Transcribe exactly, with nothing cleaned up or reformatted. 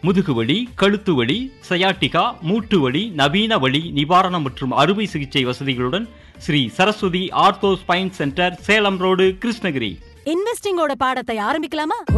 முதுகுவலி, கழுத்து வலி, சயாட்டிகா, மூட்டு வலி, நவீன வலி நிவாரணம் மற்றும் அறுவை சிகிச்சை வசதிகளுடன் Sri Saraswati ortho spine centre, Salem road, Krishnagiri. இன்வெஸ்டிங்கோட பாடத்தை ஆரம்பிக்கலாமா?